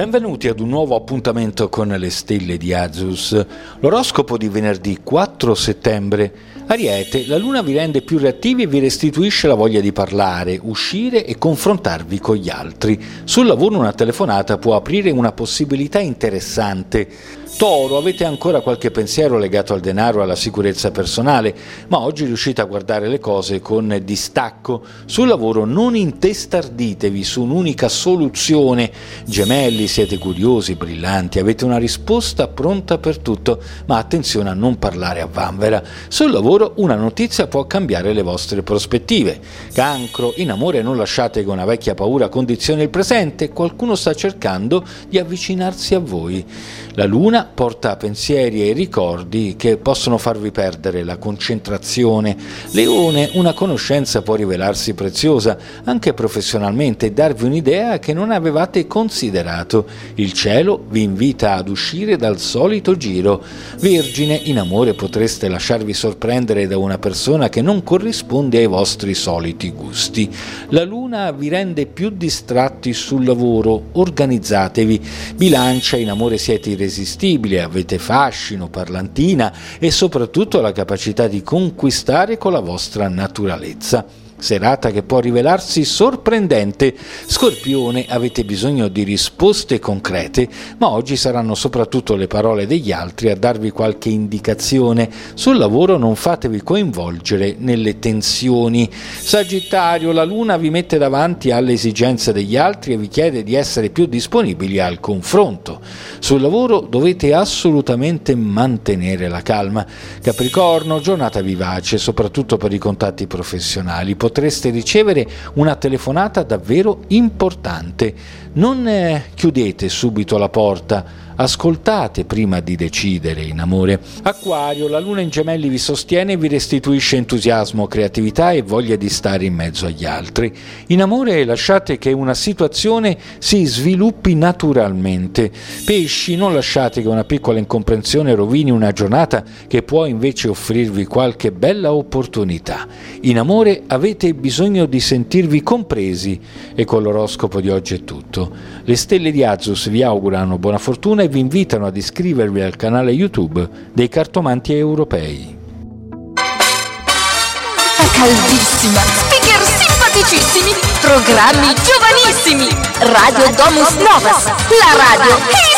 Benvenuti ad un nuovo appuntamento con le stelle di Azus. L'oroscopo di venerdì 4 settembre. Ariete, la luna vi rende più reattivi e vi restituisce la voglia di parlare, uscire e confrontarvi con gli altri. Sul lavoro una telefonata può aprire una possibilità interessante. Toro, avete ancora qualche pensiero legato al denaro e alla sicurezza personale, ma oggi riuscite a guardare le cose con distacco. Sul lavoro non intestarditevi su un'unica soluzione. Gemelli, siete curiosi, brillanti, avete una risposta pronta per tutto, ma attenzione a non parlare a vanvera. Sul lavoro una notizia può cambiare le vostre prospettive. Cancro, in amore non lasciate che una vecchia paura condizioni il presente, qualcuno sta cercando di avvicinarsi a voi. La luna porta pensieri e ricordi che possono farvi perdere la concentrazione. Leone, una conoscenza può rivelarsi preziosa anche professionalmente e darvi un'idea che non avevate considerato. Il cielo vi invita ad uscire dal solito giro. Vergine, in amore potreste lasciarvi sorprendere da una persona che non corrisponde ai vostri soliti gusti. La luna vi rende più distratti sul lavoro, organizzatevi. Bilancia, in amore siete irresistibili, avete fascino, parlantina e soprattutto la capacità di conquistare con la vostra naturalezza. Serata che può rivelarsi sorprendente. Scorpione, avete bisogno di risposte concrete, ma oggi saranno soprattutto le parole degli altri a darvi qualche indicazione. Sul lavoro non fatevi coinvolgere nelle tensioni. Sagittario, la luna vi mette davanti alle esigenze degli altri e vi chiede di essere più disponibili al confronto. Sul lavoro dovete assolutamente mantenere la calma. Capricorno, giornata vivace, soprattutto per i contatti professionali. Potreste ricevere una telefonata davvero importante. Non chiudete subito la porta, ascoltate prima di decidere in amore. Acquario, la luna in Gemelli vi sostiene e vi restituisce entusiasmo, creatività e voglia di stare in mezzo agli altri. In amore lasciate che una situazione si sviluppi naturalmente. Pesci, non lasciate che una piccola incomprensione rovini una giornata che può invece offrirvi qualche bella opportunità. In amore avete bisogno di sentirvi compresi e con l'oroscopo di oggi è tutto. Le stelle di Azus vi augurano buona fortuna e vi invitano ad iscrivervi al canale YouTube dei Cartomanti Europei. Caldissima, speaker simpaticissimi, programmi giovanissimi, Radio Domus Novas, la radio